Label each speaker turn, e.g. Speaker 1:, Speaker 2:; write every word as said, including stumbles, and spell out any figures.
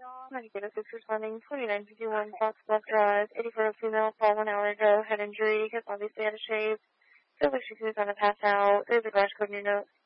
Speaker 1: ninety-four oh six responding, twenty-nine fifty-one Fox Bluff Drive, eighty-four oh female, call one hour ago, head injury, has obviously had a shave, so looks like she's on a pass out, there's a garage code in your note.